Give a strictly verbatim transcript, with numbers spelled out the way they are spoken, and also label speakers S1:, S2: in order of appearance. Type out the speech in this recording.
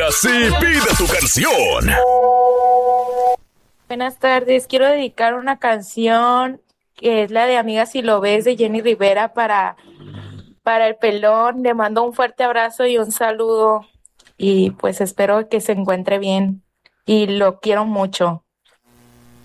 S1: así pide tu canción.
S2: Buenas tardes, quiero dedicar una canción que es la de Amiga si lo ves de Jenny Rivera para, para el pelón. Le mando un fuerte abrazo y un saludo y pues espero que se encuentre bien y lo quiero mucho.